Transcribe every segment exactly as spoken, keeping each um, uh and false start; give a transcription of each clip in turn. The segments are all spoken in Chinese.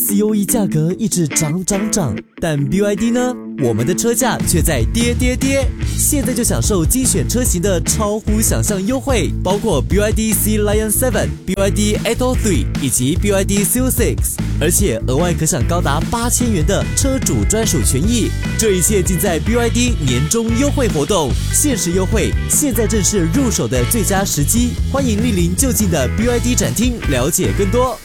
C O E 价格一直涨涨涨，但 B Y D 呢？我们的车价却在跌跌跌。现在就享受精选车型的超乎想象优惠，包括 B Y D C Lion 七、B Y D Atto 三以及 B Y D Seal 六，而且额外可享高达八千元的车主专属权益。这一切尽在 B Y D 年终优惠活动，限时优惠，现在正是入手的最佳时机。欢迎莅临就近的 B Y D 展厅了解更多。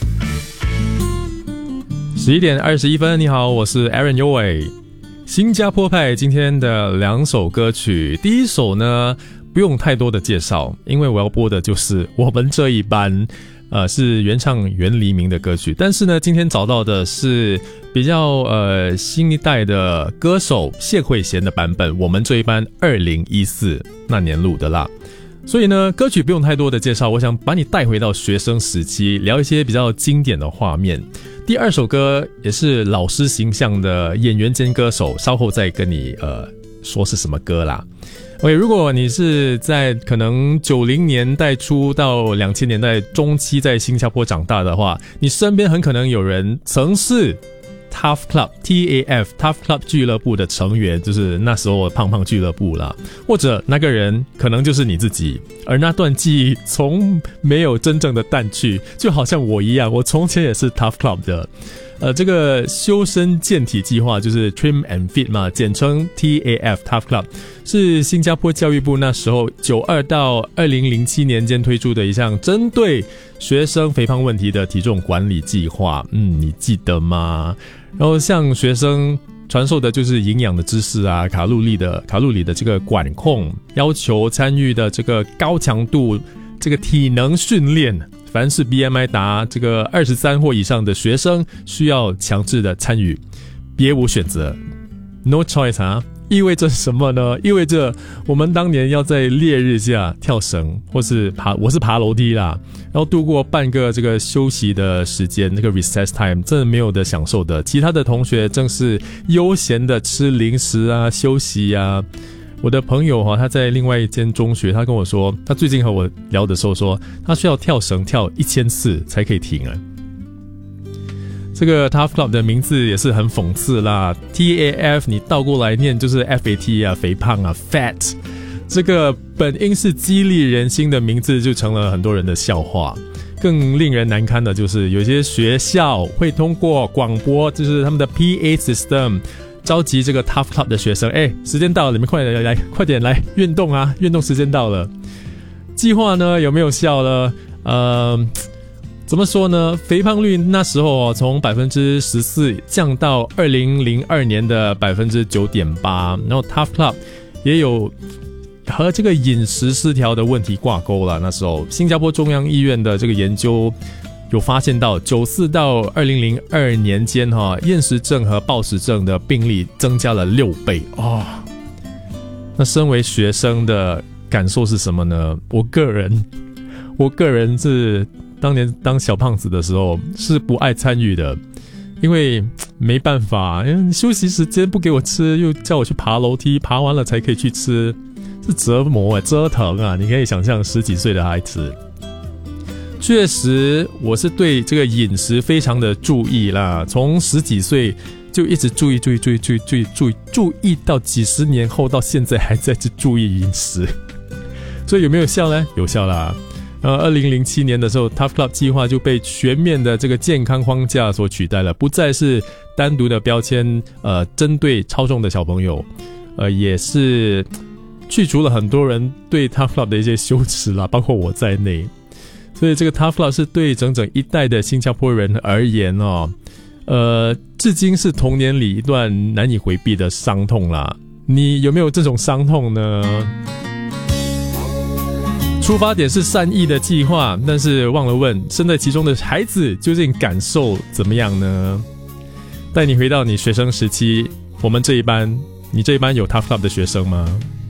十一点二十一分，你好，我是 Aaron 优伟。新加坡派今天的两首歌曲，第一首呢不用太多的介绍，因为我要播的就是我们这一班，呃，是原唱袁黎明的歌曲。但是呢，今天找到的是比较呃新一代的歌手谢慧娴的版本，我们这一班二零一四那年录的啦。所以呢，歌曲不用太多的介绍，我想把你带回到学生时期，聊一些比较经典的画面。第二首歌也是老师形象的演员兼歌手，稍后再跟你呃说是什么歌啦。OK， 如果你是在可能九零年代初到两千年代中期在新加坡长大的话，你身边很可能有人曾是Tough Club T A F Tough Club 俱乐部的成员，就是那时候胖胖俱乐部啦，或者那个人可能就是你自己，而那段记忆从没有真正的淡去，就好像我一样，我从前也是 Tough Club 的。呃，这个修身健体计划就是 Trim and Fit 嘛，简称 T A F Tough Club， 是新加坡教育部那时候九二到二零零七年间推出的一项针对学生肥胖问题的体重管理计划。嗯，你记得吗？然后向学生传授的就是营养的知识啊，卡路里的卡路里的这个管控，要求参与的这个高强度这个体能训练。凡是 B M I 达这个二十三或以上的学生需要强制的参与，别无选择 ，no choice 啊！意味着什么呢？意味着我们当年要在烈日下跳绳，或是爬，我是爬楼梯啦，然后度过半个这个休息的时间，那个 recess time 真的没有的享受的。其他的同学正是悠闲的吃零食啊，休息啊。我的朋友哈，他在另外一间中学，他跟我说，他最近和我聊的时候说，他需要跳绳跳一千次才可以停啊。这个 Tough Club 的名字也是很讽刺啦 ，T A F 你倒过来念就是 F A T 啊，肥胖啊 ，fat。这个本应是激励人心的名字，就成了很多人的笑话。更令人难堪的就是，有些学校会通过广播，就是他们的 P A system。召集这个 Tough Club 的学生，哎，时间到了，你们快点来，快点来运动啊！运动时间到了。计划呢有没有效呢？呃，怎么说呢？肥胖率那时候哦，从百分之十四降到二零零二年的百分之九点八，然后 Tough Club 也有和这个饮食失调的问题挂钩了。那时候新加坡中央医院的这个研究。有发现到九四到二零零二年间哈，厌食症和暴食症的病例增加了六倍哦。那身为学生的感受是什么呢？我个人，我个人是当年当小胖子的时候是不爱参与的，因为没办法，因为休息时间不给我吃，又叫我去爬楼梯，爬完了才可以去吃，是折磨啊，折腾啊！你可以想象十几岁的孩子。确实，我是对这个饮食非常的注意啦，从十几岁就一直注意、注意、注意、注意、注意、注意、注意到几十年后，到现在还在注意饮食。所以有没有效呢？有效啦。然后二零零七年的时候 ，Tough Club 计划就被全面的这个健康框架所取代了，不再是单独的标签，呃，针对超重的小朋友，呃，也是去除了很多人对 Tough Club 的一些羞耻啦，包括我在内。所以这个 Tough Club 是对整整一代的新加坡人而言哦，呃，至今是童年里一段难以回避的伤痛啦。你有没有这种伤痛呢？出发点是善意的计划，但是忘了问身在其中的孩子究竟感受怎么样呢？带你回到你学生时期，我们这一班，你这一班有 Tough Club 的学生吗？